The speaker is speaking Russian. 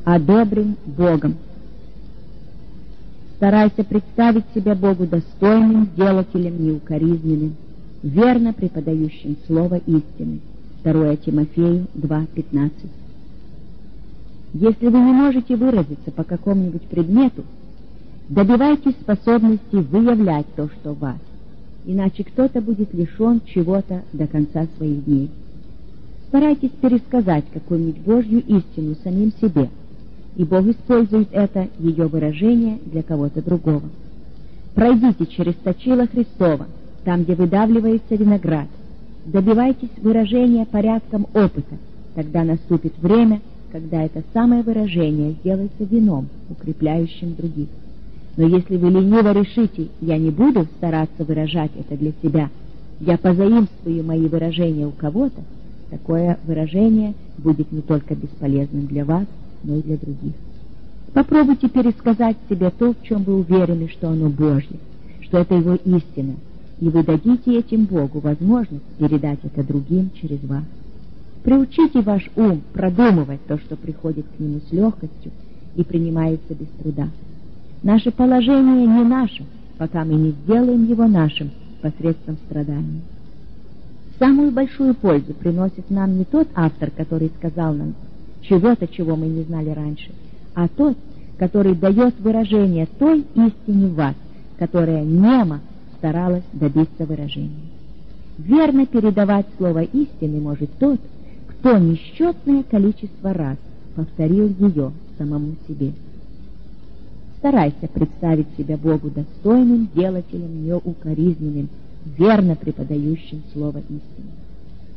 одобрен Богом. Старайся представить себя Богу достойным, делателем неукоризненным, верно преподающим слово истины. 2 Тимофею 2:15. Если вы не можете выразиться по какому-нибудь предмету, добивайтесь способности выявлять то, что в вас, иначе кто-то будет лишен чего-то до конца своих дней. Старайтесь пересказать какую-нибудь Божью истину самим себе, и Бог использует это, ее выражение, для кого-то другого. Пройдите через точило Христова, там, где выдавливается виноград. Добивайтесь выражения порядком опыта, тогда наступит время, когда это самое выражение сделается вином, укрепляющим других. Но если вы лениво решите, я не буду стараться выражать это для себя, я позаимствую мои выражения у кого-то, такое выражение будет не только бесполезным для вас, но и для других. Попробуйте пересказать себе то, в чем вы уверены, что оно Божье, что это Его истина, и вы дадите этим Богу возможность передать это другим через вас. Приучите ваш ум продумывать то, что приходит к нему с легкостью и принимается без труда. Наше положение не наше, пока мы не сделаем его нашим посредством страданий. Самую большую пользу приносит нам не тот автор, который сказал нам чего-то, чего мы не знали раньше, а тот, который дает выражение той истине в вас, которая немо старалась добиться выражения. Верно передавать слово истины может тот, кто несчетное количество раз повторил ее самому себе. Старайся представить себя Богу достойным, делателем неукоризненным, верно преподающим слово истины.